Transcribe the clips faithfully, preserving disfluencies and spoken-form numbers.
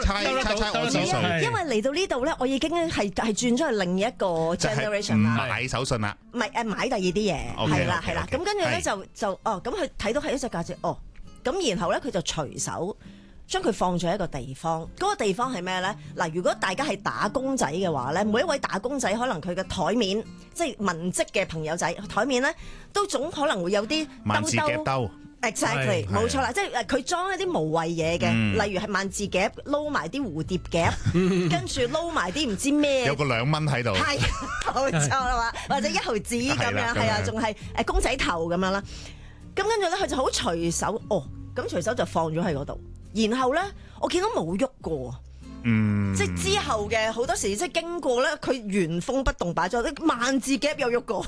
猜猜猜我指數， 因為嚟到呢度咧，我已經係係轉咗去另一個 generation 啦。 買手信啦， 唔係誒買第二啲嘢，係啦係啦。咁跟住咧就就哦，咁佢睇到係一隻戒指，哦，咁然後咧佢就隨手將佢放咗喺一個地方，嗰、那個地方係咩咧？嗱，如果大家係打工仔嘅話咧，每一位打工仔可能佢嘅台面，即係文職嘅朋友仔台面咧，都總可能會有啲萬字夾兜 ，exactly 冇錯啦，即係佢裝一啲無謂嘢嘅， 嗯、 例如係萬字夾撈埋啲蝴蝶夾，跟住撈埋啲唔知咩， 有個兩蚊喺度， 係冇錯啦嘛，或者一毫子咁樣，係啊，仲係誒公仔頭咁樣啦，咁跟住咧佢就好隨手，哦，咁隨手就放咗喺嗰度。然後咧，我見到冇喐過， 嗯， 即係之後嘅好多時，即係經過咧，佢原封不動擺咗啲萬字夾又喐過，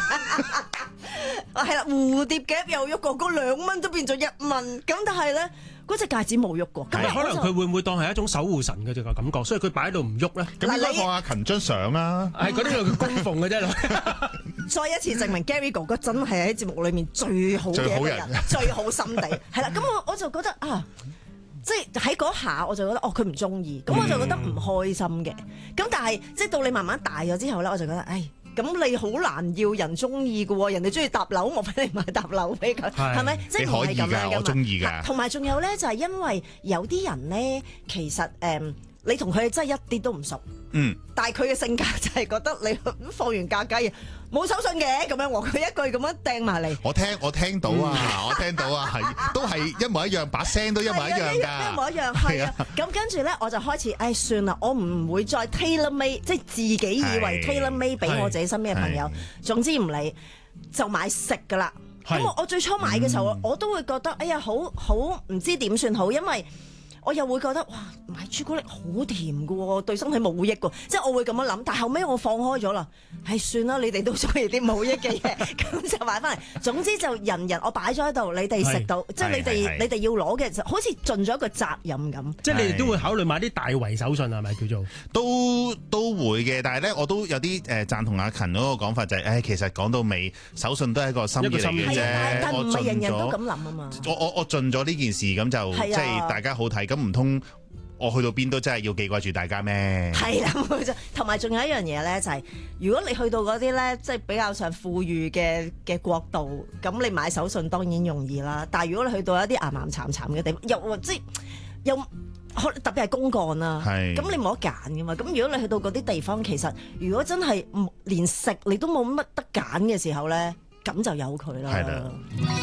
係啦，蝴蝶夾又喐過，嗰兩蚊都變咗一蚊，咁但係咧，嗰隻戒指冇喐過，咁可能佢會唔會當係一種守護神嘅個感覺，所以佢擺喺度唔喐咧？ 咁應該放阿勤張相啦， 係嗰啲叫供奉嘅啫。 再一次證明 Gary 哥哥真係喺節目裏面最好嘅一個人，最好心地，係啦，咁我我就覺得啊。即係喺嗰下我就覺得哦佢唔中意，咁我就覺得唔開心嘅。咁、嗯、但係即係到你慢慢大咗之後咧，我就覺得，唉，咁你好難要人中意嘅喎，人哋中意搭樓，我俾你買搭樓俾佢，係咪？即係唔係咁樣㗎？ 我中意㗎。同埋仲有咧，就係、是、因為有啲人咧，其實誒、嗯，你同佢真係一啲都唔熟，嗯，但係佢嘅性格就係覺得你放完假雞冇手信嘅咁樣，佢一句咁樣掟埋嚟。 我聽我聽到啊，嗯、我聽到啊，係都係一模一樣，把聲都一模一樣㗎， 一模一樣係啊。咁跟住咧，我就開始，唉，算啦，我唔會再 tailor made，即係自己以為 tailor made 俾我自己身邊嘅朋友。總之唔理，就買食㗎啦。咁我我最初買嘅時候，嗯、我都會覺得，哎呀，好好唔知點算好，因為我又會覺得哇，買朱古力好甜㗎喎，對身體冇益㗎，即係我會咁樣諗。但係後尾我放開咗啦，係算啦，你哋都中意啲冇益嘅嘢，咁就買翻嚟。總之就人人我擺咗喺度，你哋食到，即係你哋你哋要攞嘅，就好似盡咗一個責任咁。 即係你哋都會考慮買啲大圍手信係咪叫做？ 都都會嘅，但係咧我都有啲誒贊同阿勤嗰個講法，就係、是、誒其實講到尾，手信都係一個心意嚟嘅啫。 但係唔係人人都咁諗啊嘛。 我我我盡咗呢件事，咁就即係大家好睇。咁唔通我去到邊都真係要記掛住大家咩？係啦，同埋仲有一樣嘢咧，就係、是、如果你去到嗰啲咧，即係比較上富裕嘅嘅國度，咁你買手信當然容易啦。但係如果你去到一啲岩岩慘慘嘅地方，又即係又特別係公幹啦，咁你冇得揀噶嘛。咁如果你去到嗰啲地方，其實如果真係連食你都冇乜得揀嘅時候咧，咁就由佢啦。係啦。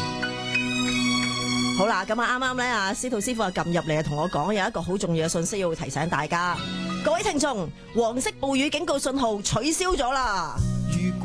好啦，咁啊啱啱咧啊司徒師傅啊撳入嚟啊，同我講有一個好重要嘅信息要提醒大家，各位聽眾，黃色暴雨警告信號取消咗啦。